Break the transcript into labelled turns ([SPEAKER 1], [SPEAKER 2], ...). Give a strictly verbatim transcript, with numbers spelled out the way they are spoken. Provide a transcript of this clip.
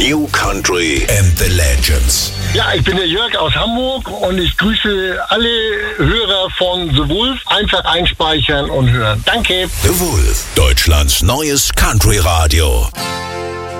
[SPEAKER 1] New Country and the Legends.
[SPEAKER 2] Ja, ich bin der Jörg aus Hamburg und ich grüße alle Hörer von The Wolf. Einfach einspeichern und hören. Danke.
[SPEAKER 1] The Wolf, Deutschlands neues Country Radio.